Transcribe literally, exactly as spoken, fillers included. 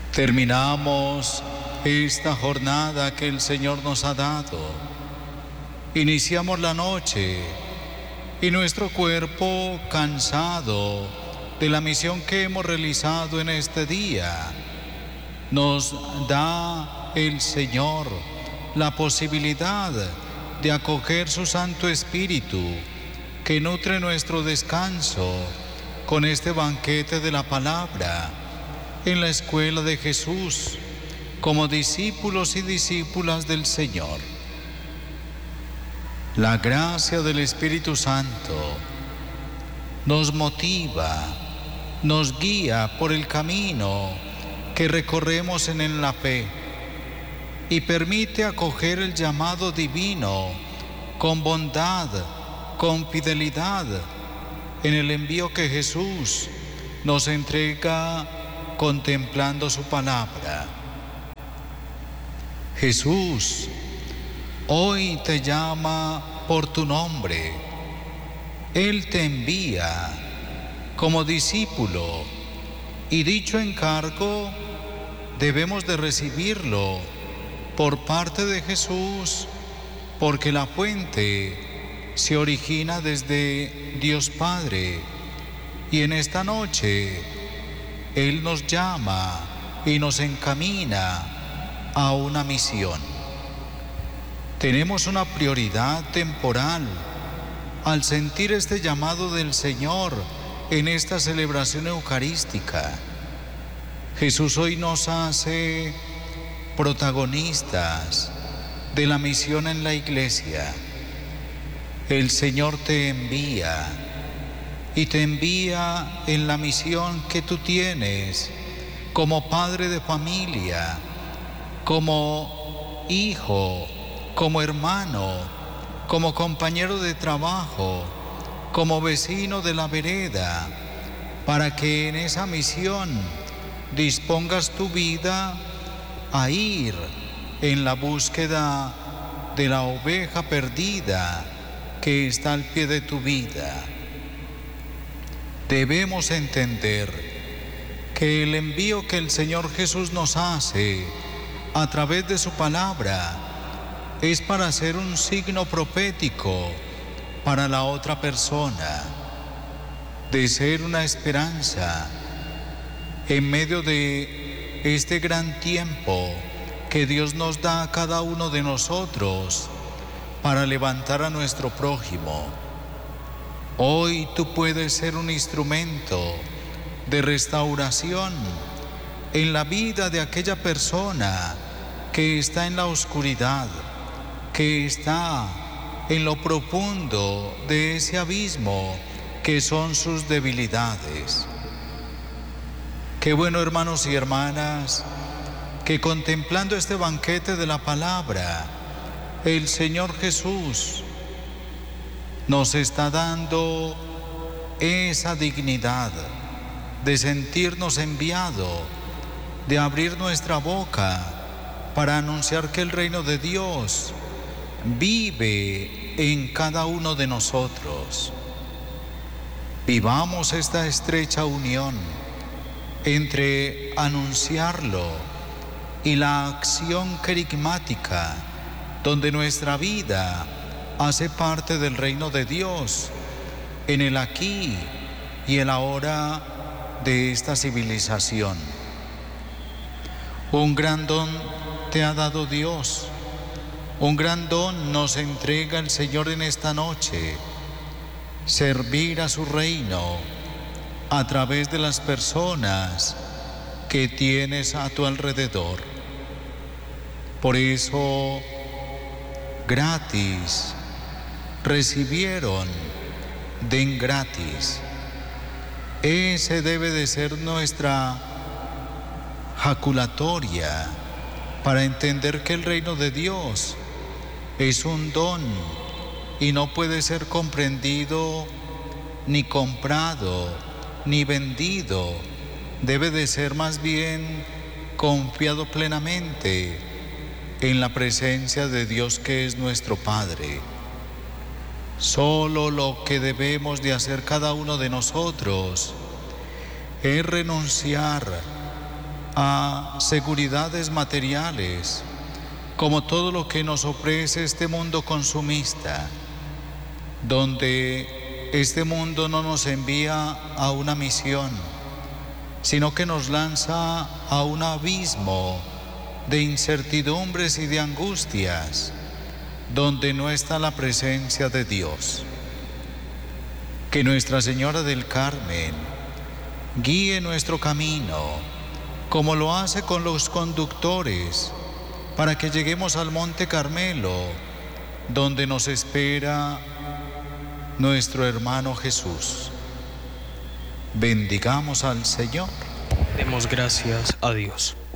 Terminamos esta jornada que el Señor nos ha dado. Iniciamos la noche y nuestro cuerpo, cansado de la misión que hemos realizado en este día, nos da el Señor la posibilidad de acoger su Santo Espíritu, que nutre nuestro descanso con este banquete de la palabra en la escuela de Jesús, como discípulos y discípulas del Señor. La gracia del Espíritu Santo nos motiva, nos guía por el camino que recorremos en la fe y permite acoger el llamado divino con bondad, con fidelidad, en el envío que Jesús nos entrega contemplando su palabra. Jesús hoy te llama por tu nombre. Él te envía como discípulo y dicho encargo debemos de recibirlo por parte de Jesús, porque la fuente se origina desde Dios Padre y en esta noche Él nos llama y nos encamina a una misión. Tenemos una prioridad temporal al sentir este llamado del Señor en esta celebración eucarística. Jesús hoy nos hace protagonistas de la misión en la iglesia. El Señor te envía y te envía en la misión que tú tienes como padre de familia, como hijo, como hermano, como compañero de trabajo, como vecino de la vereda, para que en esa misión dispongas tu vida a ir en la búsqueda de la oveja perdida que está al pie de tu vida. Debemos entender que el envío que el Señor Jesús nos hace a través de su palabra es para ser un signo profético para la otra persona, de ser una esperanza en medio de este gran tiempo que Dios nos da a cada uno de nosotros para levantar a nuestro prójimo. Hoy tú puedes ser un instrumento de restauración en la vida de aquella persona que está en la oscuridad, que está en lo profundo de ese abismo que son sus debilidades. Qué bueno, hermanos y hermanas, que contemplando este banquete de la palabra, el Señor Jesús nos está dando esa dignidad de sentirnos enviado, de abrir nuestra boca para anunciar que el reino de Dios vive en cada uno de nosotros. Vivamos esta estrecha unión entre anunciarlo y la acción querigmática, donde nuestra vida hace parte del reino de Dios, en el aquí y el ahora de esta civilización. Un gran don te ha dado Dios, un gran don nos entrega el Señor en esta noche: servir a su reino a través de las personas que tienes a tu alrededor. Por eso, gratis recibieron, den gratis. Ese debe de ser nuestra jaculatoria para entender que el reino de Dios es un don y no puede ser comprendido, ni comprado, ni vendido. Debe de ser más bien confiado plenamente en la presencia de Dios, que es nuestro Padre. Solo lo que debemos de hacer cada uno de nosotros es renunciar a seguridades materiales, como todo lo que nos ofrece este mundo consumista, donde este mundo no nos envía a una misión, sino que nos lanza a un abismo de incertidumbres y de angustias, donde no está la presencia de Dios. Que Nuestra Señora del Carmen guíe nuestro camino, como lo hace con los conductores, para que lleguemos al Monte Carmelo, donde nos espera nuestro hermano Jesús. Bendigamos al Señor. Demos gracias a Dios.